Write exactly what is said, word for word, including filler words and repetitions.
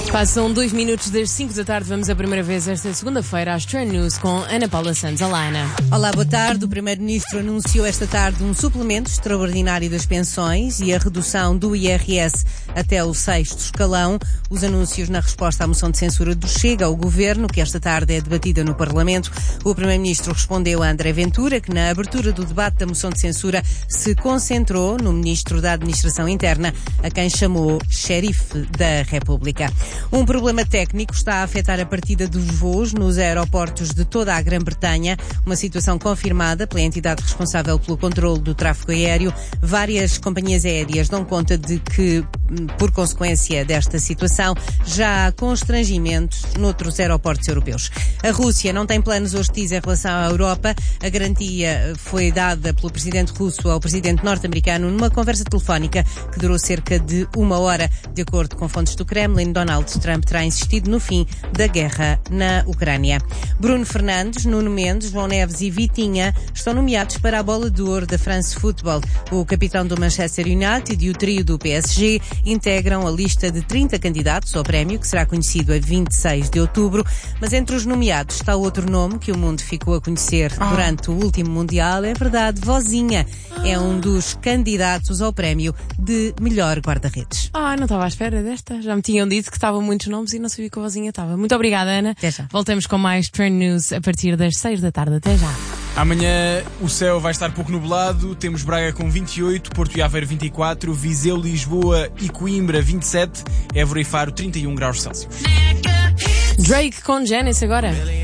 Passam dois minutos das cinco da tarde. Vamos a primeira vez esta segunda-feira às Trend News com Ana Paula Santos. Olá, Ana. Olá, boa tarde. O Primeiro-Ministro anunciou esta tarde um suplemento extraordinário das pensões e a redução do I R S até o sexto escalão. Os anúncios na resposta à moção de censura do Chega ao Governo, que esta tarde é debatida no Parlamento. O Primeiro-Ministro respondeu a André Ventura que na abertura do debate da moção de censura se concentrou no Ministro da Administração Interna, a quem chamou xerife da República. Um problema técnico está a afetar a partida dos voos nos aeroportos de toda a Grã-Bretanha, uma situação confirmada pela entidade responsável pelo controle do tráfego aéreo. Várias companhias aéreas dão conta de que, por consequência desta situação, já há constrangimentos noutros aeroportos europeus. A Rússia não tem planos hostis em relação à Europa. A garantia foi dada pelo presidente russo ao presidente norte-americano numa conversa telefónica que durou cerca de uma hora. De acordo com fontes do Kremlin, Donald Trump terá insistido no fim da guerra na Ucrânia. Bruno Fernandes, Nuno Mendes, João Neves e Vitinha estão nomeados para a Bola de Ouro da France Football. O capitão do Manchester United e o trio do P S G integram a lista de trinta candidatos ao prémio, que será conhecido a vinte e seis de outubro. Mas entre os nomeados está outro nome que o mundo ficou a conhecer ah. durante o último Mundial. É verdade, Vozinha ah. é um dos candidatos ao prémio de melhor guarda-redes. Ah, não estava à espera desta. Já me tinham dito que estavam muitos nomes e não sabia que a Vozinha estava. Muito obrigada, Ana. Até já. Voltamos com mais Trend News a partir das seis da tarde. Até já. Amanhã o céu vai estar pouco nublado. Temos Braga com vinte e oito, Porto e Aveiro vinte e quatro, Viseu, Lisboa e Coimbra vinte e sete, Évora e Faro trinta e um graus Celsius. Drake com Janice agora.